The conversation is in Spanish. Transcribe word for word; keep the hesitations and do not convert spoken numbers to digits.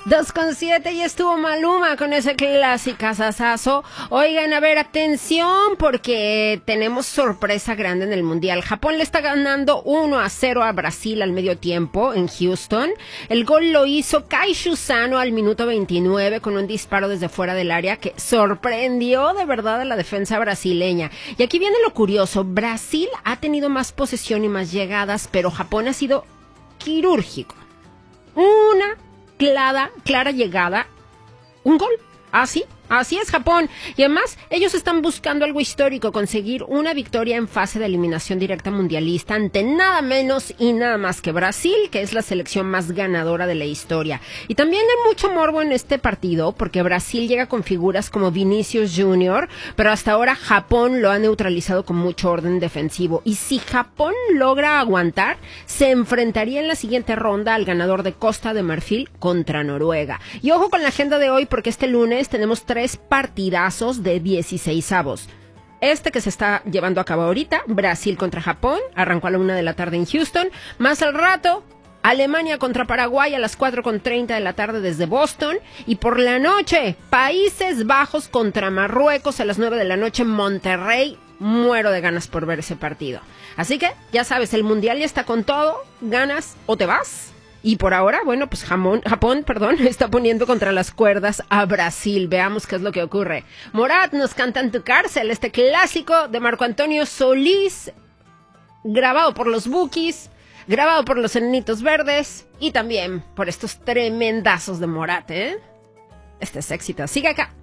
dos con siete y estuvo Maluma con ese clásica sasazo. Oigan, a ver, atención, porque tenemos sorpresa grande en el Mundial. Japón le está ganando uno a cero a Brasil al medio tiempo en Houston. El gol lo hizo Kaishu Sano al minuto veintinueve con un disparo desde fuera del área que sorprendió de verdad a la defensa brasileña. Y aquí viene lo curioso, Brasil ha tenido más posesión y más llegadas, pero Japón ha sido quirúrgico. Una clara, clara llegada, un gol, así, así es Japón, y además ellos están buscando algo histórico, conseguir una victoria en fase de eliminación directa mundialista ante nada menos y nada más que Brasil, que es la selección más ganadora de la historia. Y también hay mucho morbo en este partido, porque Brasil llega con figuras como Vinicius Junior, pero hasta ahora Japón lo ha neutralizado con mucho orden defensivo, y si Japón logra aguantar, se enfrentaría en la siguiente ronda al ganador de Costa de Marfil contra Noruega. Y ojo con la agenda de hoy, porque este lunes tenemos tres Tres partidazos de dieciseisavos. Este que se está llevando a cabo ahorita, Brasil contra Japón, arrancó a la una de la tarde en Houston. Más al rato, Alemania contra Paraguay a las cuatro con treinta de la tarde desde Boston. Y por la noche, Países Bajos contra Marruecos a las nueve de la noche en Monterrey. Muero de ganas por ver ese partido. Así que, ya sabes, el Mundial ya está con todo. ¿Ganas o te vas? Y por ahora, bueno, pues Japón, Japón, perdón, está poniendo contra las cuerdas a Brasil. Veamos qué es lo que ocurre. Morat nos canta en tu cárcel, este clásico de Marco Antonio Solís, grabado por los Bukis, grabado por los Enanitos Verdes y también por estos tremendazos de Morat, ¿eh? Este es éxito. Sigue acá.